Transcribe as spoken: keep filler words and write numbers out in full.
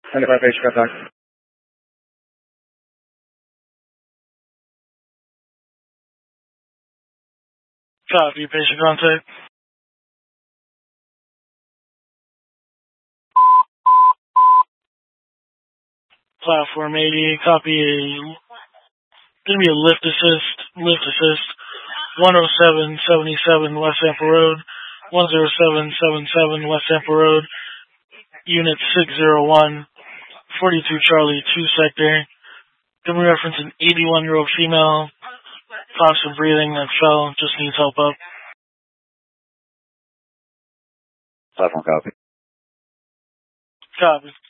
seventy-five patient contact. Copy, patient contact. Platform eighty, copy a, gonna be a lift assist, lift assist, one oh seven seventy-seven West Sample Road, one oh seven seventy-seven West Sample Road, Unit six oh one, forty-two Charlie, two sector. Gonna reference an eighty-one-year-old female, constant breathing that fell, just needs help up. Platform copy. Copy.